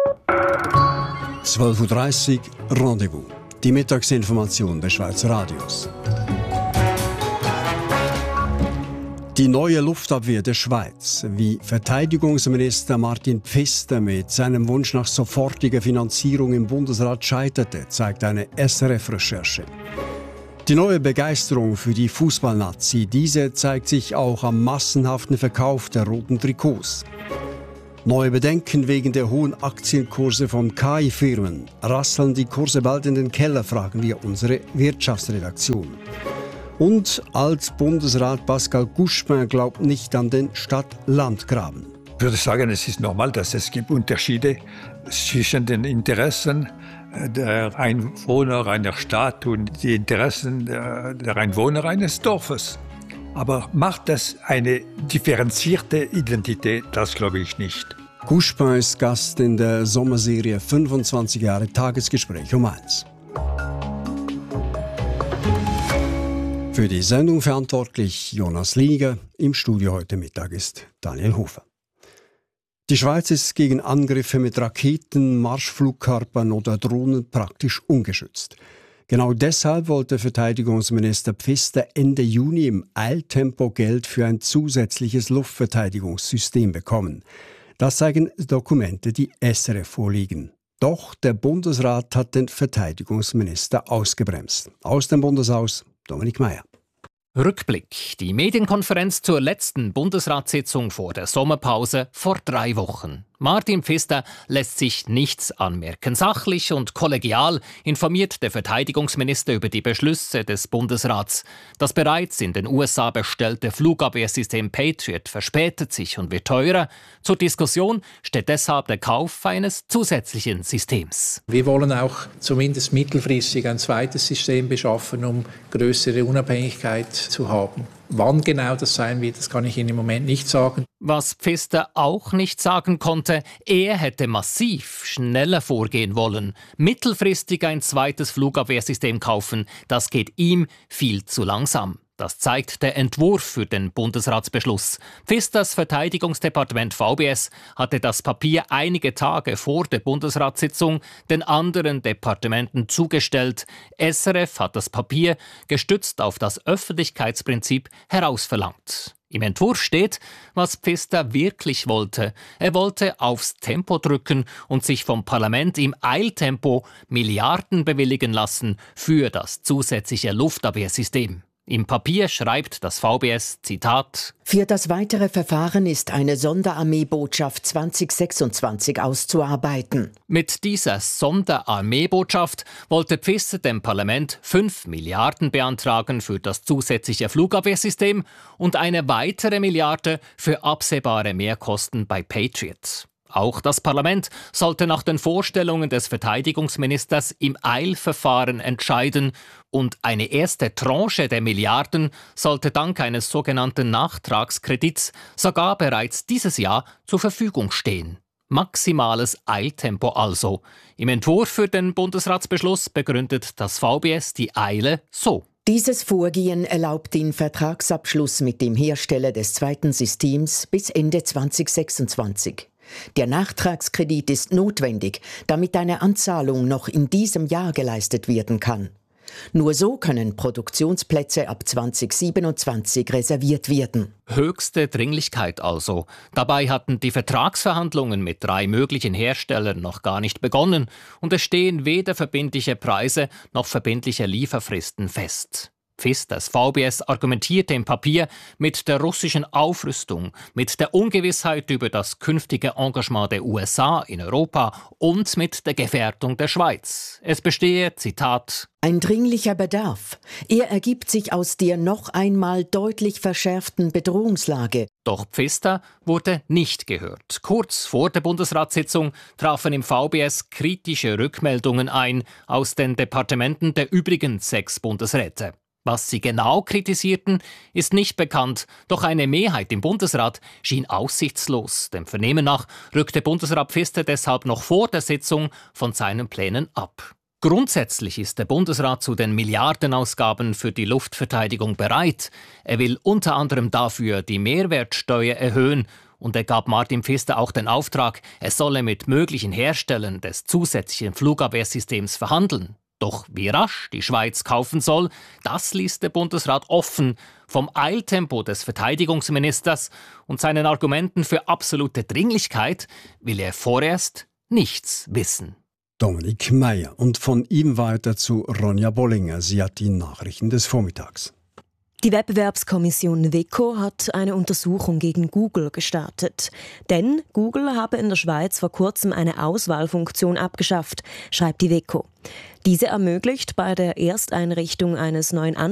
12.30 Uhr Rendezvous. Die Mittagsinformation des Schweizer Radios. Die neue Luftabwehr der Schweiz, wie Verteidigungsminister Martin Pfister mit seinem Wunsch nach sofortiger Finanzierung im Bundesrat scheiterte, zeigt eine SRF-Recherche. Die neue Begeisterung für die Fußballnazi, diese zeigt sich auch am massenhaften Verkauf der roten Trikots. Neue Bedenken wegen der hohen Aktienkurse von KI-Firmen. Rasseln die Kurse bald in den Keller, fragen wir unsere Wirtschaftsredaktion. Und Altbundesrat Pascal Couchepin glaubt nicht an den Stadt-Land-Graben. Ich würde sagen, es ist normal, dass es gibt Unterschiede zwischen den Interessen der Einwohner einer Stadt und die Interessen der Einwohner eines Dorfes. Aber macht das eine differenzierte Identität? Das glaube ich nicht. Couchepin ist Gast in der Sommerserie 25 Jahre Tagesgespräch um 1. Für die Sendung verantwortlich Jonas Lieniger. Im Studio heute Mittag ist Daniel Hofer. Die Schweiz ist gegen Angriffe mit Raketen, Marschflugkörpern oder Drohnen praktisch ungeschützt. Genau deshalb wollte Verteidigungsminister Pfister Ende Juni im Eiltempo Geld für ein zusätzliches Luftverteidigungssystem bekommen. Das zeigen Dokumente, die SRF vorliegen. Doch der Bundesrat hat den Verteidigungsminister ausgebremst. Aus dem Bundeshaus Dominik Meier. Rückblick. Die Medienkonferenz zur letzten Bundesratssitzung vor der Sommerpause vor 3 Wochen. Martin Pfister lässt sich nichts anmerken. Sachlich und kollegial informiert der Verteidigungsminister über die Beschlüsse des Bundesrats. Das bereits in den USA bestellte Flugabwehrsystem Patriot verspätet sich und wird teurer. Zur Diskussion steht deshalb der Kauf eines zusätzlichen Systems. Wir wollen auch zumindest mittelfristig ein zweites System beschaffen, um größere Unabhängigkeit zu haben. Wann genau das sein wird, das kann ich Ihnen im Moment nicht sagen. Was Pfister auch nicht sagen konnte, er hätte massiv schneller vorgehen wollen. Mittelfristig ein zweites Flugabwehrsystem kaufen, das geht ihm viel zu langsam. Das zeigt der Entwurf für den Bundesratsbeschluss. Pfisters Verteidigungsdepartement VBS hatte das Papier einige Tage vor der Bundesratssitzung den anderen Departementen zugestellt. SRF hat das Papier, gestützt auf das Öffentlichkeitsprinzip, herausverlangt. Im Entwurf steht, was Pfister wirklich wollte. Er wollte aufs Tempo drücken und sich vom Parlament im Eiltempo Milliarden bewilligen lassen für das zusätzliche Luftabwehrsystem. Im Papier schreibt das VBS, Zitat: Für das weitere Verfahren ist eine Sonderarmeebotschaft 2026 auszuarbeiten. Mit dieser Sonderarmeebotschaft wollte Pfister dem Parlament 5 Milliarden beantragen für das zusätzliche Flugabwehrsystem und eine weitere Milliarde für absehbare Mehrkosten bei Patriot. Auch das Parlament sollte nach den Vorstellungen des Verteidigungsministers im Eilverfahren entscheiden und eine erste Tranche der Milliarden sollte dank eines sogenannten Nachtragskredits sogar bereits dieses Jahr zur Verfügung stehen. Maximales Eiltempo also. Im Entwurf für den Bundesratsbeschluss begründet das VBS die Eile so. Dieses Vorgehen erlaubt den Vertragsabschluss mit dem Hersteller des zweiten Systems bis Ende 2026. Der Nachtragskredit ist notwendig, damit eine Anzahlung noch in diesem Jahr geleistet werden kann. Nur so können Produktionsplätze ab 2027 reserviert werden. Höchste Dringlichkeit also. Dabei hatten die Vertragsverhandlungen mit 3 möglichen Herstellern noch gar nicht begonnen und es stehen weder verbindliche Preise noch verbindliche Lieferfristen fest. Pfisters VBS argumentierte im Papier mit der russischen Aufrüstung, mit der Ungewissheit über das künftige Engagement der USA in Europa und mit der Gefährdung der Schweiz. Es bestehe, Zitat, ein dringlicher Bedarf. Er ergibt sich aus der noch einmal deutlich verschärften Bedrohungslage. Doch Pfister wurde nicht gehört. Kurz vor der Bundesratssitzung trafen im VBS kritische Rückmeldungen ein aus den Departementen der übrigen 6 Bundesräte. Was sie genau kritisierten, ist nicht bekannt, doch eine Mehrheit im Bundesrat schien aussichtslos. Dem Vernehmen nach rückte Bundesrat Pfister deshalb noch vor der Sitzung von seinen Plänen ab. Grundsätzlich ist der Bundesrat zu den Milliardenausgaben für die Luftverteidigung bereit. Er will unter anderem dafür die Mehrwertsteuer erhöhen und er gab Martin Pfister auch den Auftrag, er solle mit möglichen Herstellern des zusätzlichen Flugabwehrsystems verhandeln. Doch wie rasch die Schweiz kaufen soll, das ließ der Bundesrat offen. Vom Eiltempo des Verteidigungsministers und seinen Argumenten für absolute Dringlichkeit will er vorerst nichts wissen. Dominik Meyer und von ihm weiter zu Ronja Bollinger. Sie hat die Nachrichten des Vormittags. Die Wettbewerbskommission WEKO hat eine Untersuchung gegen Google gestartet. Denn Google habe in der Schweiz vor kurzem eine Auswahlfunktion abgeschafft, schreibt die WEKO. Diese ermöglicht bei der Ersteinrichtung eines neuen